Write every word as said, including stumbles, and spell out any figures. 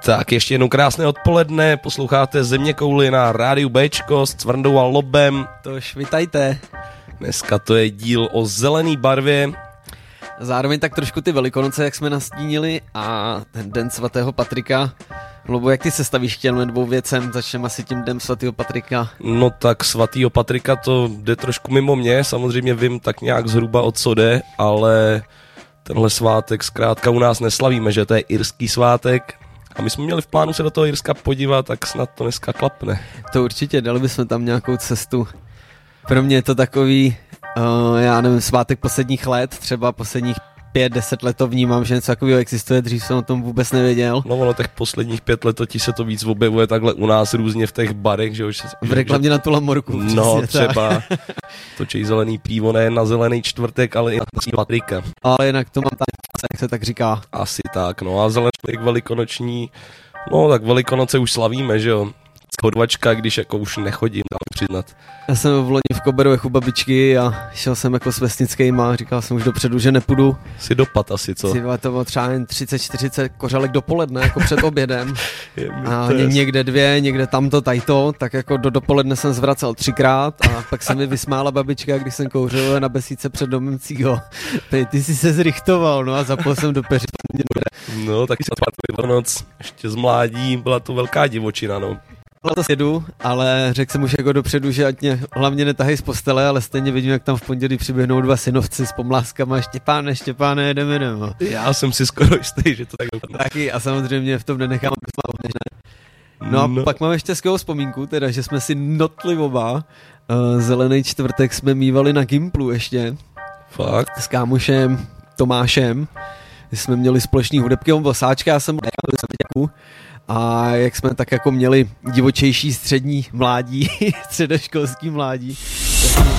Tak ještě jednou krásné odpoledne, posloucháte Zeměkouli na rádiu Bčko s Cvrndou a Lobem. Tož vitajte. Dneska to je díl o zelený barvě. Zároveň tak trošku ty Velikonoce, jak jsme nastínili, a ten den svatého Patrika. Lobo, jak ty se stavíš k těm dvou věcem? Začneme asi tím dnem svatého Patrika. No tak svatýho Patrika to jde trošku mimo mě, samozřejmě vím tak nějak zhruba o co jde, ale tenhle svátek zkrátka u nás neslavíme, že to je irský svátek. A my jsme měli v plánu se do toho Irska podívat, tak snad to dneska klapne. To určitě, dali bychom tam nějakou cestu. Pro mě je to takový, uh, já nevím, svátek posledních let, třeba posledních pět, deset let to vnímám, že něco takového existuje, dřív jsem o tom vůbec nevěděl. No ono těch posledních pět let ti se to víc objevuje takhle u nás různě v těch barech, že už... V reklamě na tu lamorku. No třeba, točí zelený pivo nejen na zelený čtvrtek, ale i na Patrika. Ale jinak to mám tam, jak se tak říká. Asi tak, no a zelený čtvrtek velikonoční, no tak Velikonoce už slavíme, že jo. Chodvačka, když jako už nechodím, dám přiznat. Já jsem v loni v Koberovech u babičky a šel jsem jako s vesnickýma a říkal jsem už dopředu, že nepůjdu. Si dopad asi, co? Si to bylo třeba jen třicet čtyřicet kořalek dopoledne, jako před obědem. A je... někde dvě, někde tamto, tajto, tak jako do dopoledne jsem zvracel třikrát a pak se mi vysmála babička, když jsem kouřil na besídce před domem Cího. Ty jsi se zrychtoval, no a zapol jsem do peří. No, tak si noc ještě z mládí, byla to velká divočina, no. To sjedu, ale řekl jsem už jako dopředu, že ať mě hlavně netahají z postele, ale stejně vidím, jak tam v pondělí přiběhnou dva synovci s pomláskama. Štěpáne, Štěpáne, jedeme, jedeme. Já jsem si skoro jistý, že to tak dopadne. Taky a samozřejmě v tom nenechám. No a no. Pak mám ještě skvělou vzpomínku, teda, že jsme si notli oba. Uh, zelený čtvrtek jsme mívali na Gimplu ještě. Fakt? S kámošem Tomášem. Jsme měli společný hudebky, on byl sáčka, já jsem byl. A jak jsme tak jako měli divočejší střední mládí, středoškolský mládí,